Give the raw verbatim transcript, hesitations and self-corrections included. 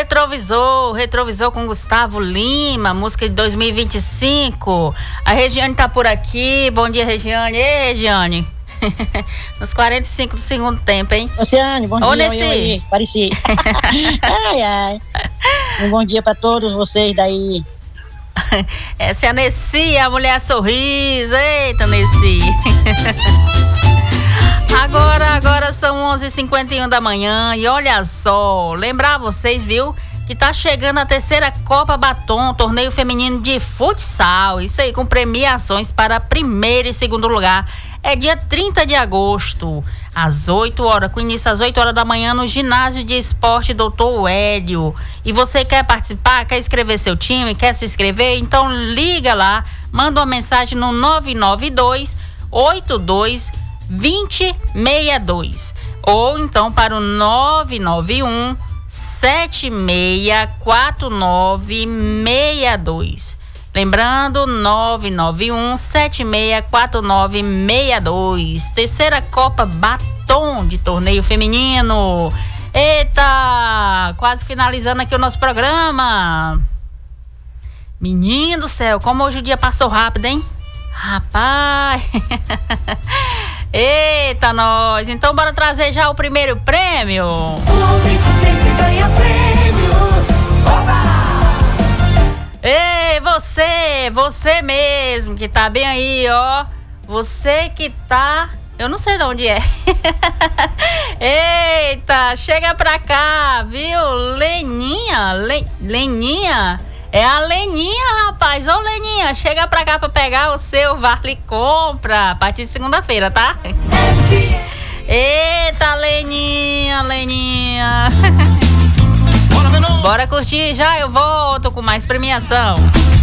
Retrovisor, Retrovisor com Gustavo Lima, música de dois mil e vinte e cinco. A Regiane tá por aqui. Bom dia, Regiane. Ei, Regiane. Nos quarenta e cinco do segundo tempo, hein? Oceane, bom Ô, dia. Nessi. Oi, oi, pareci. Ai, ai. Um bom dia pra todos vocês daí. Essa é a Nessi, a mulher sorriso. Eita, Nessi. Agora, agora são onze e cinquenta e um da manhã e olha só, lembrar vocês, viu, que tá chegando a terceira Copa Batom, torneio feminino de futsal, isso aí, com premiações para primeiro e segundo lugar. É dia trinta de agosto, às oito horas, com início às oito horas da manhã no ginásio de esporte doutor Hélio. E você quer participar, quer escrever seu time, quer se inscrever? Então liga lá, manda uma mensagem no nove nove dois oito dois vinte sessenta e dois ou então para o nove nove um sete seis quatro nove seis dois. Lembrando, nove nove um sete seis quatro nove seis dois. Terceira Copa Batom de torneio feminino. Eita, quase finalizando aqui o nosso programa. Menino do céu, como hoje o dia passou rápido, hein? Rapaz. Eita, nós. Então bora trazer já o primeiro prêmio. O ouvinte sempre ganha prêmios. Oba! Ei, você, você mesmo que tá bem aí, ó. Você que tá... Eu não sei de onde é. Eita, chega pra cá, viu? Leninha, Le... Leninha... É a Leninha, rapaz. Ô, Leninha, chega pra cá pra pegar o seu vale compra a partir de segunda-feira, tá? Eita, Leninha, Leninha. Bora curtir já, eu volto com mais premiação.